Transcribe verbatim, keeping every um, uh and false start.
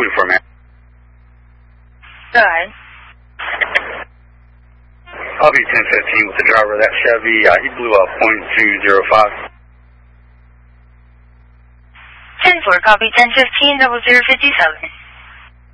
forty-four, man. Go ahead. I'll be ten fifteen with the driver of that Chevy. Uh, he blew up point two zero five. ten four, copy ten fifteen, double zero fifty-seven.